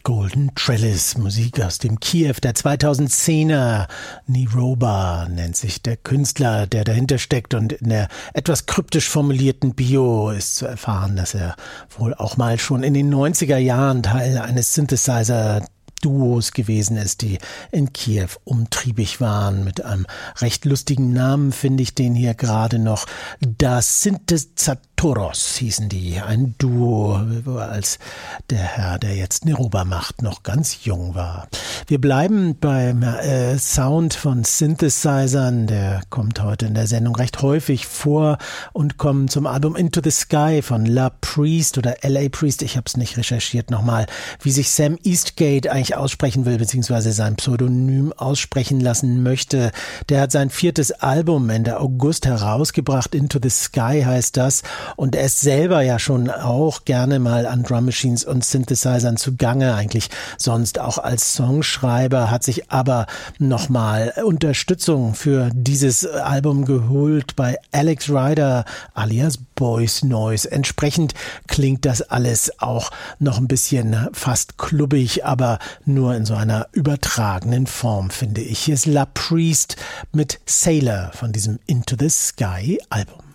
Golden Trellis, Musik aus dem Kiew der 2010er. Niroba nennt sich der Künstler, der dahinter steckt, und in der etwas kryptisch formulierten Bio ist zu erfahren, dass er wohl auch mal schon in den 90er Jahren Teil eines Synthesizer-Duos gewesen ist, die in Kiew umtriebig waren. Mit einem recht lustigen Namen finde ich den hier gerade noch. Das Synthesatoros hießen die, ein Duo, als der Herr, der jetzt Niroba macht, noch ganz jung war. Wir bleiben beim Sound von Synthesizern, der kommt heute in der Sendung recht häufig vor, und kommen zum Album Into the Sky von La Priest oder L.A. Priest. Ich habe es nicht recherchiert nochmal, wie sich Sam Eastgate eigentlich aussprechen will, beziehungsweise sein Pseudonym aussprechen lassen möchte. Der hat sein 4. Album Ende August herausgebracht, Into the Sky heißt das, und er ist selber ja schon auch gerne mal an Drum Machines und Synthesizern zugange, eigentlich sonst auch als Songschreiber, hat sich aber nochmal Unterstützung für dieses Album geholt bei Alex Rider alias Boys Noise. Entsprechend klingt das alles auch noch ein bisschen fast klubbig, aber nur in so einer übertragenen Form, finde ich. Hier ist La Priest mit Sailor von diesem Into the Sky Album.